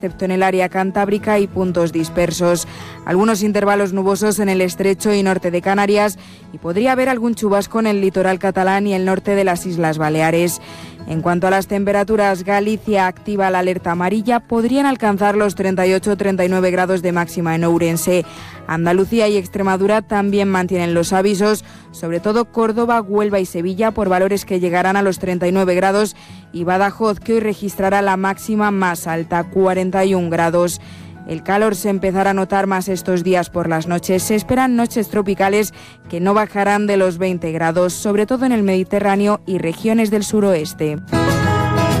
excepto en el área cantábrica y puntos dispersos. Algunos intervalos nubosos en el estrecho y norte de Canarias y podría haber algún chubasco en el litoral catalán y el norte de las Islas Baleares. En cuanto a las temperaturas, Galicia activa la alerta amarilla, podrían alcanzar los 38-39 grados de máxima en Ourense. Andalucía y Extremadura también mantienen los avisos, sobre todo Córdoba, Huelva y Sevilla, por valores que llegarán a los 39 grados, y Badajoz, que hoy registrará la máxima más alta, 41 grados. El calor se empezará a notar más estos días por las noches. Se esperan noches tropicales que no bajarán de los 20 grados, sobre todo en el Mediterráneo y regiones del suroeste.